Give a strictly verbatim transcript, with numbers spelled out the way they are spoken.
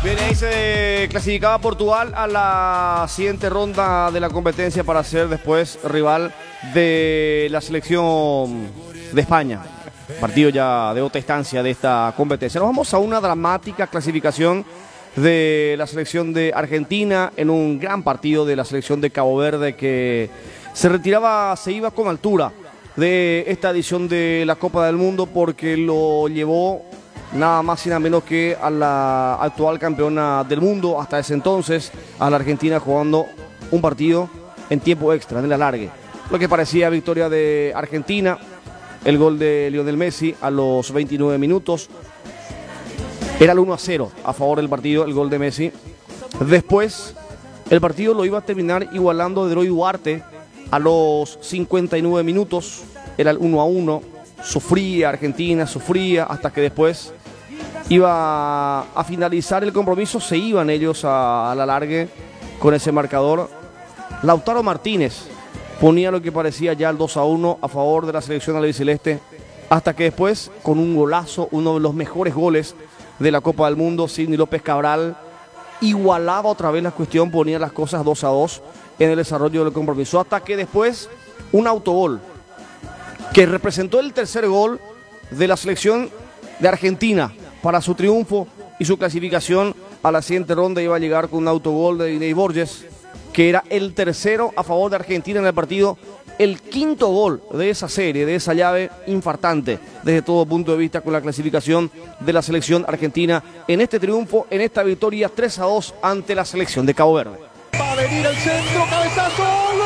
Bien, ahí se clasificaba Portugal a la siguiente ronda de la competencia para ser después rival de la selección de España. Partido ya de otra instancia de esta competencia. Nos vamos a una dramática clasificación de la selección de Argentina en un gran partido de la selección de Cabo Verde que se retiraba, se iba con altura de esta edición de la Copa del Mundo porque lo llevó nada más y nada menos que a la actual campeona del mundo hasta ese entonces, a la Argentina jugando un partido en tiempo extra, en el alargue. Lo que parecía victoria de Argentina, el gol de Lionel Messi a los veintinueve minutos. Era el uno a cero a favor del partido, el gol de Messi. Después, el partido lo iba a terminar igualando de Droy Duarte a los cincuenta y nueve minutos. Era el uno a uno. Sufría Argentina, sufría, hasta que después iba a finalizar el compromiso. Se iban ellos a, a la largue con ese marcador. Lautaro Martínez ponía lo que parecía ya el dos a uno a favor de la selección albiceleste, hasta que después, con un golazo, uno de los mejores goles de la Copa del Mundo, Sidney López Cabral igualaba otra vez la cuestión, ponía las cosas dos a dos en el desarrollo del compromiso, hasta que después un autogol que representó el tercer gol de la selección de Argentina para su triunfo y su clasificación a la siguiente ronda. Iba a llegar con un autogol de Diney Borges, que era el tercero a favor de Argentina en el partido, el quinto gol de esa serie, de esa llave infartante desde todo punto de vista con la clasificación de la selección argentina en este triunfo, en esta victoria tres a dos ante la selección de Cabo Verde. Va a venir el centro, cabezazo.